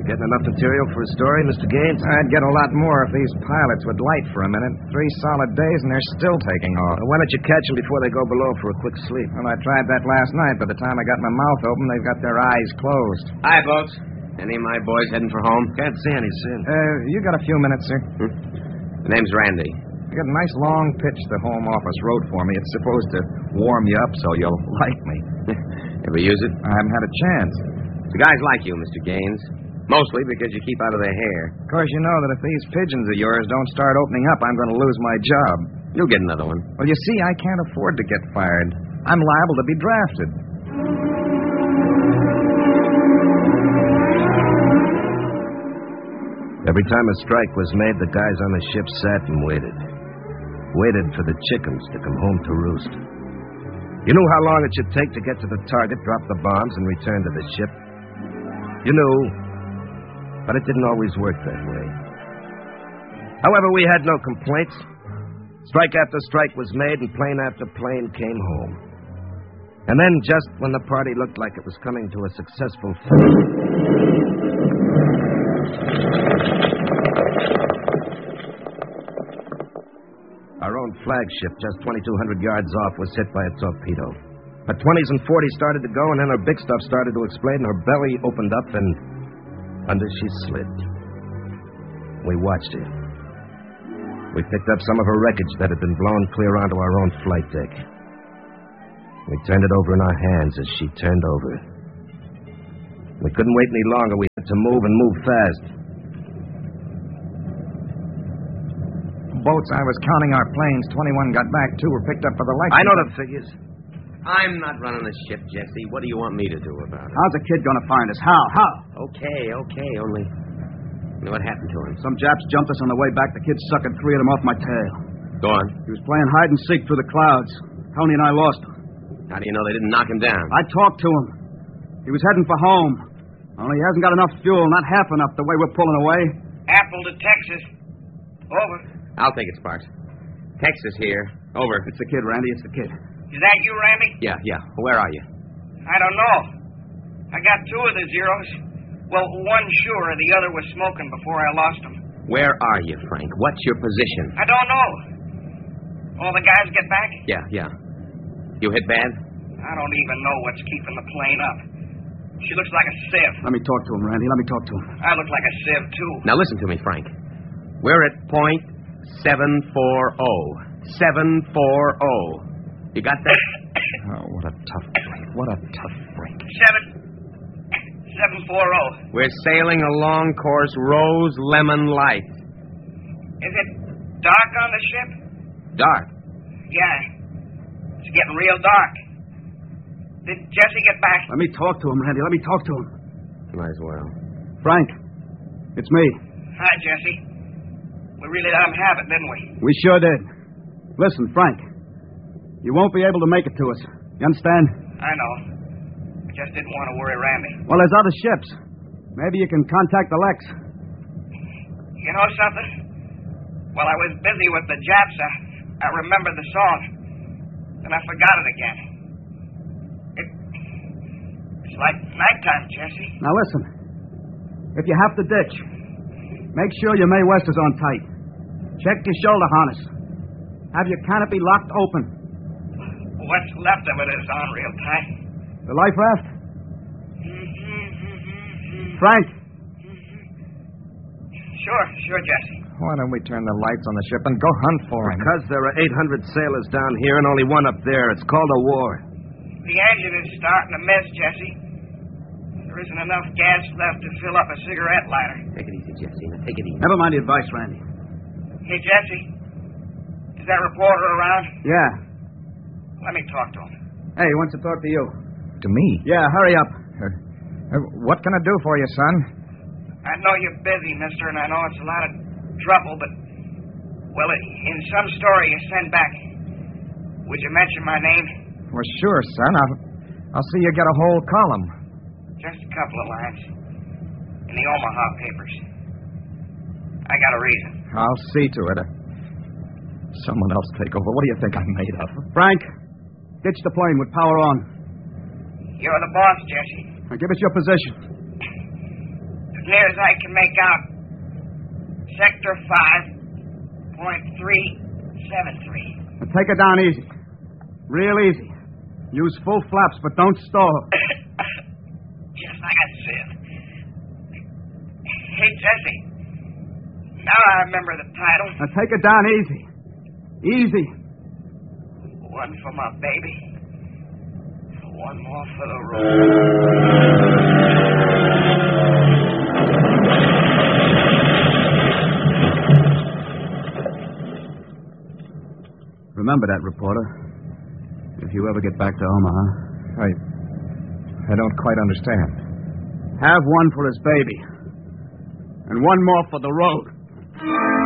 You getting enough material for a story, Mr. Gaines? I'd get a lot more if these pilots would light for a minute. 3 solid days and they're still taking off. Why don't you catch them before they go below for a quick sleep? Well, I tried that last night. By the time I got my mouth open, they've got their eyes closed. Hi, folks. Any of my boys heading for home? Can't see any sin. You got a few minutes, sir? The name's Randy. I got a nice long pitch the home office wrote for me. It's supposed to warm you up so you'll like me. Ever use it? I haven't had a chance. The guys like you, Mr. Gaines. Mostly because you keep out of their hair. Of course, you know that if these pigeons of yours don't start opening up, I'm going to lose my job. You'll get another one. Well, you see, I can't afford to get fired. I'm liable to be drafted. Every time a strike was made, the guys on the ship sat and waited. Waited for the chickens to come home to roost. You knew how long it should take to get to the target, drop the bombs, and return to the ship. You knew, but it didn't always work that way. However, we had no complaints. Strike after strike was made, and plane after plane came home. And then, just when the party looked like it was coming to a successful finish... Our own flagship, just 2,200 yards off, was hit by a torpedo. Her 20s and 40s started to go, and then her big stuff started to explode, and her belly opened up, and under she slid. We watched her. We picked up some of her wreckage that had been blown clear onto our own flight deck. We turned it over in our hands as she turned over. We couldn't wait any longer. We had to move and move fast. Boats, I was counting our planes. 21 got back. 2 were picked up for the light. I know the figures. I'm not running the ship, Jesse. What do you want me to do about it? How's the kid going to find us? How? Okay. Only... You know what happened to him? Some Japs jumped us on the way back. The kid suckered 3 of them off my tail. Go on. He was playing hide and seek through the clouds. Tony and I lost him. How do you know they didn't knock him down? I talked to him. He was heading for home. Only he hasn't got enough fuel, not half enough the way we're pulling away. Apple to Texas. Over. I'll take it, Sparks. Texas here. Over. It's the kid, Randy. It's the kid. Is that you, Randy? Yeah. Where are you? I don't know. I got 2 of the zeros. Well, one sure, the other was smoking before I lost him. Where are you, Frank? What's your position? I don't know. All the guys get back? Yeah. You hit bad? I don't even know what's keeping the plane up. She looks like a sieve. Let me talk to him, Randy. Let me talk to him. I look like a sieve, too. Now listen to me, Frank. We're at point 740. 740. You got that? Oh, what a tough break. 740. We're sailing along course Rose Lemon Light. Is it dark on the ship? Dark? Yeah. It's getting real dark. Did Jesse get back? Let me talk to him, Randy. Let me talk to him. Might as well. Frank, it's me. Hi, Jesse. We really let him have it, didn't we? We sure did. Listen, Frank, you won't be able to make it to us. You understand? I know. I just didn't want to worry Randy. Well, there's other ships. Maybe you can contact the Lex. You know something? While I was busy with the Japs, I remembered the song. Then I forgot it again. It's like nighttime, Jesse. Now, listen. If you have to ditch, make sure your Mae West is on tight. Check your shoulder harness. Have your canopy locked open. What's left of it is on real tight. The life raft? Frank? Sure, Jesse. Why don't we turn the lights on the ship and go hunt for him? Because there are 800 sailors down here and only one up there. It's called a war. The engine is starting to miss, Jesse. There isn't enough gas left to fill up a cigarette lighter. Take it easy, Jesse. Now, take it easy. Never mind the advice, Randy. Hey, Jesse. Is that reporter around? Yeah. Let me talk to him. Hey, he wants to talk to you. To me? Yeah, hurry up. What can I do for you, son? I know you're busy, mister, and I know it's a lot of trouble, but... Well, in some story you send back, would you mention my name? Well, sure, son. I'll see you get a whole column. Just a couple of lines. In the Omaha papers. I got a reason. I'll see to it. Someone else take over. What do you think I'm made of? Frank, ditch the plane with power on. You're the boss, Jesse. Now give us your position. near as I can make out, Sector 5.373. Now take it down easy. Real easy. Use full flaps, but don't stall. Just like I said. Hey, Jesse. Now I remember the title. Now take it down easy. Easy. One for my baby. One more for the road. Remember that, reporter. If you ever get back to Omaha. I don't quite understand. Have one for his baby. And one more for the road.